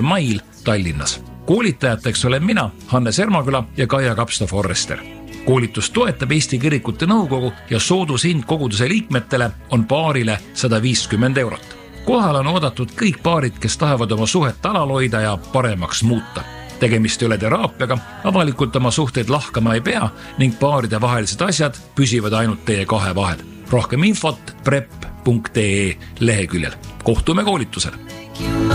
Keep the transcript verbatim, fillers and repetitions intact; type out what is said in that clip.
mail Tallinnas. Koolitajateks olen mina, Hannes Ermaküla ja Kaia Kapsta-Forrester. Koolitus toetab Eesti Kirikute Nõukogu ja soodushind koguduse liikmetele on paarile sada viiskümmend eurot. Kohal on oodatud kõik paarid, kes tahavad oma suhet alal hoida ja paremaks muuta. Tegemist ei ole teraapiaga, avalikult oma suhteid lahkama ei pea ning paaride vahelised asjad püsivad ainult teie kahe vahel. Rohkem infot prep punkt ee leheküljel. Kohtume koolitusel.